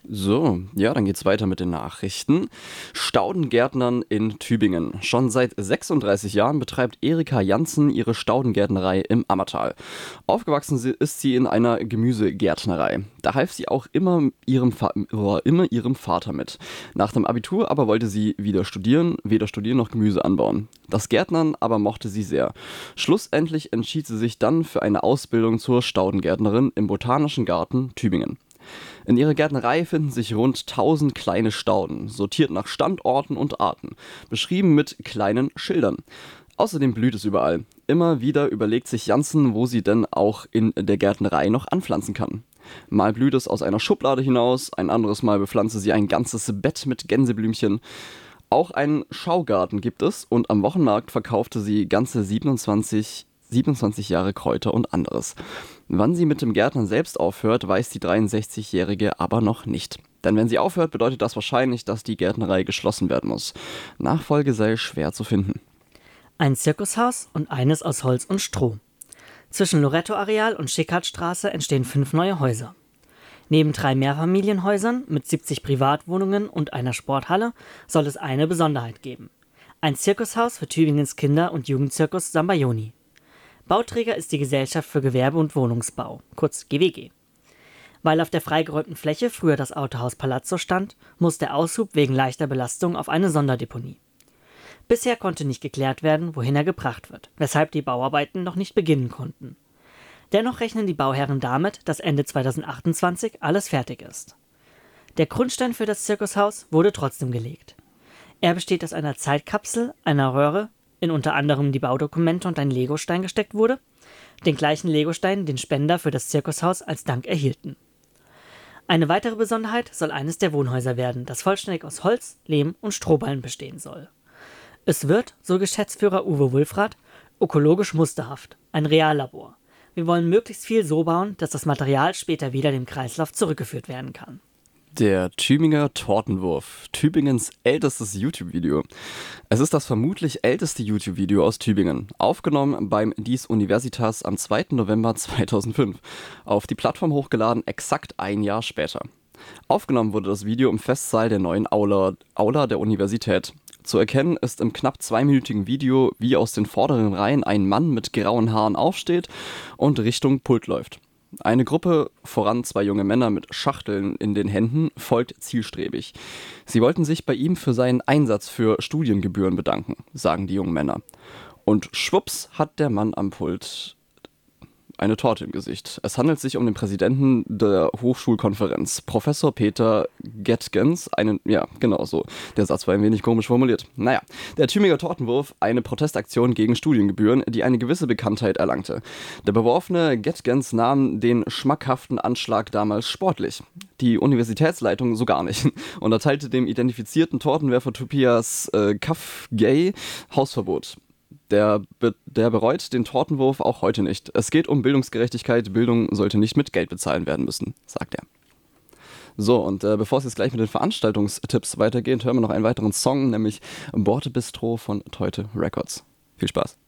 So, ja, dann geht's weiter mit den Nachrichten. Staudengärtnern in Tübingen. Schon seit 36 Jahren betreibt Erika Janssen ihre Staudengärtnerei im Ammertal. Aufgewachsen ist sie in einer Gemüsegärtnerei. Da half sie auch immer ihrem Vater mit. Nach dem Abitur aber wollte sie weder studieren noch Gemüse anbauen. Das Gärtnern aber mochte sie sehr. Schlussendlich entschied sie sich dann für eine Ausbildung zur Staudengärtnerin im Botanischen Garten Tübingen. In ihrer Gärtnerei finden sich rund 1000 kleine Stauden, sortiert nach Standorten und Arten, beschrieben mit kleinen Schildern. Außerdem blüht es überall. Immer wieder überlegt sich Janssen, wo sie denn auch in der Gärtnerei noch anpflanzen kann. Mal blüht es aus einer Schublade hinaus, ein anderes Mal bepflanzt sie ein ganzes Bett mit Gänseblümchen. Auch einen Schaugarten gibt es und am Wochenmarkt verkaufte sie ganze 27 Jahre Kräuter und anderes. Wann sie mit dem Gärtnern selbst aufhört, weiß die 63-Jährige aber noch nicht. Denn wenn sie aufhört, bedeutet das wahrscheinlich, dass die Gärtnerei geschlossen werden muss. Nachfolge sei schwer zu finden. Ein Zirkushaus und eines aus Holz und Stroh. Zwischen Loretto-Areal und Schickhartstraße entstehen 5 neue Häuser. Neben 3 Mehrfamilienhäusern mit 70 Privatwohnungen und einer Sporthalle soll es eine Besonderheit geben. Ein Zirkushaus für Tübingens Kinder- und Jugendzirkus Sambayoni. Bauträger ist die Gesellschaft für Gewerbe- und Wohnungsbau, kurz GWG. Weil auf der freigeräumten Fläche früher das Autohaus Palazzo stand, muss der Aushub wegen leichter Belastung auf eine Sonderdeponie. Bisher konnte nicht geklärt werden, wohin er gebracht wird, weshalb die Bauarbeiten noch nicht beginnen konnten. Dennoch rechnen die Bauherren damit, dass Ende 2028 alles fertig ist. Der Grundstein für das Zirkushaus wurde trotzdem gelegt. Er besteht aus einer Zeitkapsel, einer Röhre, in unter anderem die Baudokumente und ein Legostein gesteckt wurde, den gleichen Legostein, den Spender für das Zirkushaus als Dank erhielten. Eine weitere Besonderheit soll eines der Wohnhäuser werden, das vollständig aus Holz, Lehm und Strohballen bestehen soll. Es wird, so Geschäftsführer Uwe Wulfrath, ökologisch musterhaft, ein Reallabor. Wir wollen möglichst viel so bauen, dass das Material später wieder dem Kreislauf zurückgeführt werden kann. Der Tübinger Tortenwurf, Tübingens ältestes YouTube-Video. Es ist das vermutlich älteste YouTube-Video aus Tübingen, aufgenommen beim Dies Universitas am 2. November 2005, auf die Plattform hochgeladen exakt ein Jahr später. Aufgenommen wurde das Video im Festsaal der neuen Aula der Universität. Zu erkennen ist im knapp 2-minütigen Video, wie aus den vorderen Reihen ein Mann mit grauen Haaren aufsteht und Richtung Pult läuft. Eine Gruppe, voran 2 junge Männer mit Schachteln in den Händen, folgt zielstrebig. Sie wollten sich bei ihm für seinen Einsatz für Studiengebühren bedanken, sagen die jungen Männer. Und schwupps hat der Mann am Pult eine Torte im Gesicht. Es handelt sich um den Präsidenten der Hochschulkonferenz, Professor Peter Gettgens. Ja, genau so. Der Satz war ein wenig komisch formuliert. Naja, der Tübinger Tortenwurf, eine Protestaktion gegen Studiengebühren, die eine gewisse Bekanntheit erlangte. Der beworfene Gettgens nahm den schmackhaften Anschlag damals sportlich. Die Universitätsleitung so gar nicht und erteilte dem identifizierten Tortenwerfer Tobias Kafgay Hausverbot. Der bereut den Tortenwurf auch heute nicht. Es geht um Bildungsgerechtigkeit. Bildung sollte nicht mit Geld bezahlen werden müssen, sagt er. So, und bevor es jetzt gleich mit den Veranstaltungstipps weitergeht, hören wir noch einen weiteren Song, nämlich Bordbistro von Teute Records. Viel Spaß.